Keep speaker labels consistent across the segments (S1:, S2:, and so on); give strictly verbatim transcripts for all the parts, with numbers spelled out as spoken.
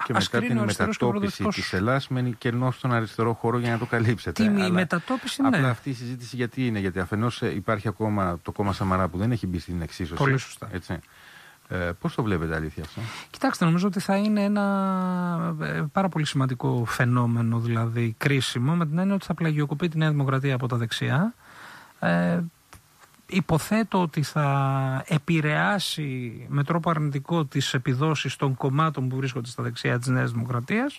S1: Και μετά την μετατόπιση της Ελλάδας μένει κενό στον αριστερό χώρο για να το καλύψετε.
S2: Τι, η μετατόπιση, ναι.
S1: Απλά αυτή η συζήτηση γιατί είναι, γιατί αφενός υπάρχει ακόμα το κόμμα Σαμαρά που δεν έχει μπει στην εξίσωση.
S2: Πολύ σωστά.
S1: Έτσι. Ε, πώς το βλέπετε αλήθεια αυτό?
S2: Κοιτάξτε, νομίζω ότι θα είναι ένα πάρα πολύ σημαντικό φαινόμενο, δηλαδή κρίσιμο, με την έννοια ότι θα πλαγιοκοπεί τη Νέα Δημοκρατία από τα δεξιά. Ε, υποθέτω ότι θα επηρεάσει με τρόπο αρνητικό τις επιδόσεις των κομμάτων που βρίσκονται στα δεξιά της Νέας Δημοκρατίας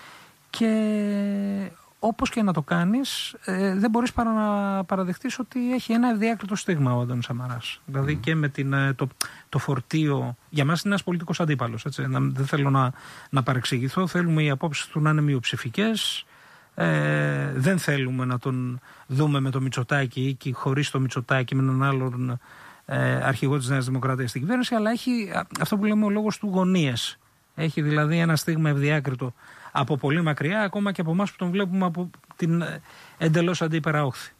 S2: και όπως και να το κάνεις, ε, δεν μπορείς παρά να παραδεχτείς ότι έχει ένα ευδιάκριτο στίγμα ο Αντώνης Σαμαράς. Δηλαδή mm. και με την, το, το φορτίο. Για μας είναι ένας πολιτικός αντίπαλος. Έτσι. Να, δεν θέλω να, να παρεξηγηθώ. Θέλουμε οι απόψεις του να είναι μειοψηφικές. Ε, δεν θέλουμε να τον δούμε με το Μητσοτάκη ή χωρίς το Μητσοτάκη με έναν άλλον ε, αρχηγό της Νέας Δημοκρατίας στην κυβέρνηση. Αλλά έχει αυτό που λέμε ο λόγος του γωνίες. Έχει δηλαδή ένα στίγμα ευδιάκριτο από πολύ μακριά, ακόμα και από εμάς που τον βλέπουμε από την εντελώς αντίπερα όχθη.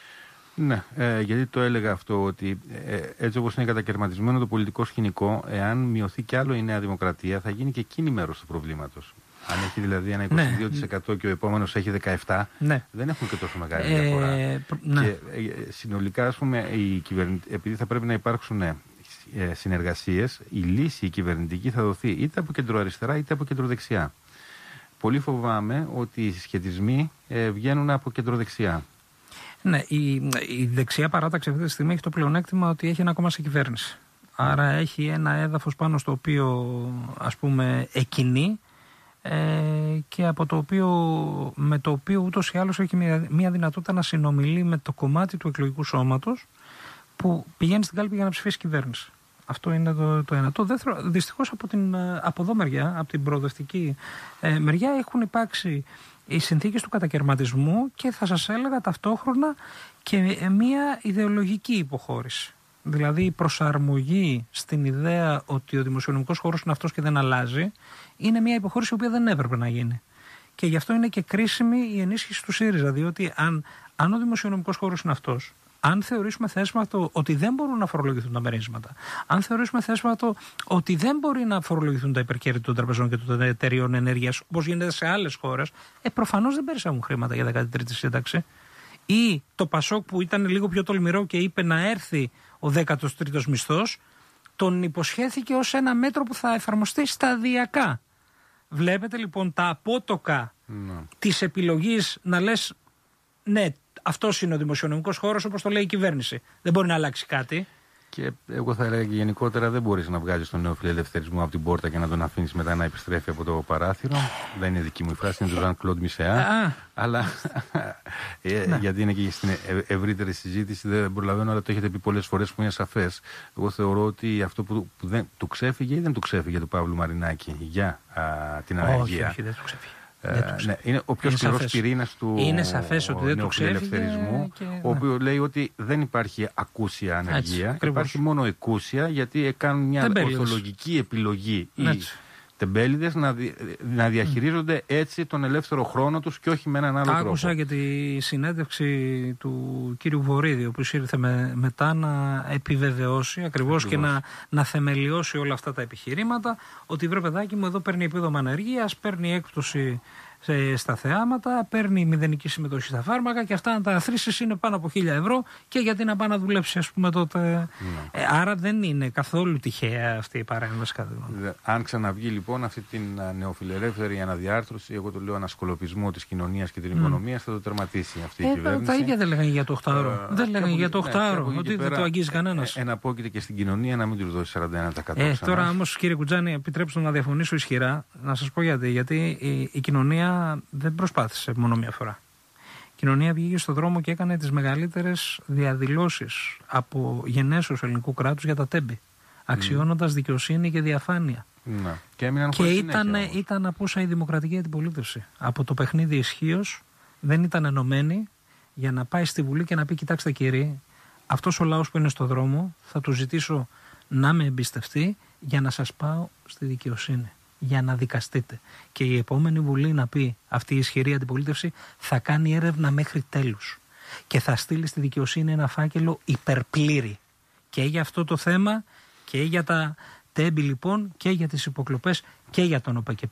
S1: Ναι, ε, γιατί το έλεγα αυτό, ότι ε, έτσι όπως είναι κατακαιρματισμένο το πολιτικό σκηνικό, εάν μειωθεί κι άλλο η Νέα Δημοκρατία, θα γίνει και εκείνη μέρος του προβλήματος. Αν έχει δηλαδή ένα είκοσι δύο τοις εκατό ναι. και ο επόμενος έχει δεκαεπτά τοις εκατό, ναι. δεν έχουν και τόσο μεγάλη διαφορά. Ε, ναι. Και ε, συνολικά, ας πούμε, οι κυβερνη... επειδή θα πρέπει να υπάρξουν ε, συνεργασίες, η λύση η κυβερνητική θα δοθεί είτε από κεντροαριστερά είτε από κεντροδεξιά. Πολύ φοβάμαι ότι οι συσχετισμοί ε, βγαίνουν από κεντροδεξιά.
S2: Ναι, η, η δεξιά παράταξη αυτή τη στιγμή έχει το πλεονέκτημα ότι έχει ένα κόμμα σε κυβέρνηση. Άρα έχει ένα έδαφος πάνω στο οποίο, ας πούμε, εκκινεί ε, και από το οποίο, με το οποίο ούτως ή άλλως έχει μια, μια δυνατότητα να συνομιλεί με το κομμάτι του εκλογικού σώματος που πηγαίνει στην κάλπη για να ψηφίσει κυβέρνηση. Αυτό είναι το, το ένα. Το δεύτερο, δυστυχώς από, την, από εδώ μεριά, από την προοδευτική ε, μεριά, έχουν υπάρξει οι συνθήκες του κατακαιρματισμού και θα σας έλεγα ταυτόχρονα και μια ιδεολογική υποχώρηση. Δηλαδή η προσαρμογή στην ιδέα ότι ο δημοσιονομικός χώρος είναι αυτός και δεν αλλάζει, είναι μια υποχώρηση η οποία δεν έπρεπε να γίνει. Και γι' αυτό είναι και κρίσιμη η ενίσχυση του ΣΥΡΙΖΑ, διότι αν, αν ο δημοσιονομικός χώρος είναι αυτός, αν θεωρήσουμε θέσματο ότι δεν μπορούν να φορολογηθούν τα μερίσματα, αν θεωρήσουμε θέσματο ότι δεν μπορεί να φορολογηθούν τα υπερκέρδη των τραπεζών και των εταιρείων ενέργειας, όπως γίνεται σε άλλες χώρες, ε, προφανώς δεν περισσεύουν χρήματα για δέκατη τρίτη σύνταξη. Ή το Πασόκ που ήταν λίγο πιο τολμηρό και είπε να έρθει ο δέκατος τρίτος μισθός, τον υποσχέθηκε ως ένα μέτρο που θα εφαρμοστεί σταδιακά. Βλέπετε λοιπόν τα απότοκα no. της επιλογής να λες ναι, αυτός είναι ο δημοσιονομικός χώρος όπως το λέει η κυβέρνηση. Δεν μπορεί να αλλάξει κάτι.
S1: Και εγώ θα έλεγα και γενικότερα δεν μπορείς να βγάλεις τον νέο φιλελευθερισμό από την πόρτα και να τον αφήνεις μετά να επιστρέφει από το παράθυρο. Δεν είναι δική μου η φράση, είναι του Ζαν Κλοντ Μισεά. Αλλά ε, γιατί είναι και στην ευρύτερη συζήτηση, δεν προλαβαίνω, αλλά το έχετε πει πολλές φορές που είναι σαφές. Εγώ θεωρώ ότι αυτό που, που δεν του ξέφυγε ή δεν του ξέφυγε του Παύλου Μαρινάκη για α, την ανεργία.
S2: Όχι, όχι, δεν του ξέφυγε.
S1: Ε, ναι, είναι ο πιο σκληρός πυρήνας του νεοφιλελευθερισμού, και... ο οποίος λέει ότι δεν υπάρχει ακούσια ανεργία, έτσι, υπάρχει μόνο εκούσια, γιατί κάνουν μια ορθολογική επιλογή οι τεμπέληδες να, δι, να διαχειρίζονται mm. έτσι τον ελεύθερο χρόνο τους και όχι με έναν άλλο τρόπο.
S2: Άκουσα και τη συνέντευξη του κύριου Βορίδη, ο οποίος ήρθε με, μετά να επιβεβαιώσει ακριβώς και να, να θεμελιώσει όλα αυτά τα επιχειρήματα, ότι βρε παιδάκι μου εδώ παίρνει επίδομα ανεργίας, παίρνει έκπτωση στα θεάματα, παίρνει μηδενική συμμετοχή στα φάρμακα και αυτά να τα αθροίσεις είναι πάνω από χίλια ευρώ και γιατί να πάει να δουλέψει, ας πούμε, τότε. Mm. Ε, άρα δεν είναι καθόλου τυχαία αυτή η παρέμβαση.
S1: Αν ξαναβγεί λοιπόν αυτή την νεοφιλελεύθερη αναδιάρθρωση, εγώ το λέω ανασκολοπισμό της κοινωνίας και την mm. οικονομίας, θα το τερματίσει αυτή ε, η κυβέρνηση.
S2: Τα ίδια δεν λέγανε για το οκτάωρο. Ε, δεν λέγανε για το οκτάωρο, ναι, ότι δεν το αγγίζει κανένας.
S1: Εναπόκειται και στην κοινωνία να μην του δώσει σαράντα ένα τοις εκατό.
S2: Ε, τώρα όμως, κύριε Κουτζάνη, επιτρέψτε να διαφωνήσω ισχυρά, να σας πω γιατί. Γιατί η, η κοινωνία δεν προσπάθησε μόνο μία φορά. Η κοινωνία βγήκε στον δρόμο και έκανε τις μεγαλύτερες διαδηλώσεις από γενέσεως ελληνικού κράτους για τα τέμπη, αξιώνοντας mm. δικαιοσύνη και διαφάνεια.
S1: Να. Και,
S2: και ήταν, ήταν απόσα η δημοκρατική αντιπολίτευση. Από το παιχνίδι ισχύως δεν ήταν ενωμένη για να πάει στη Βουλή και να πει: κοιτάξτε κύριοι, αυτός ο λαός που είναι στον δρόμο θα του ζητήσω να με εμπιστευτεί για να σας πάω στη δικαιοσύνη, για να δικαστείτε. Και η επόμενη Βουλή να πει, αυτή η ισχυρή αντιπολίτευση θα κάνει έρευνα μέχρι τέλους και θα στείλει στη δικαιοσύνη ένα φάκελο υπερπλήρη και για αυτό το θέμα και για τα τέμπη λοιπόν και για τις υποκλοπές και για τον ΟΠΕΚΕ.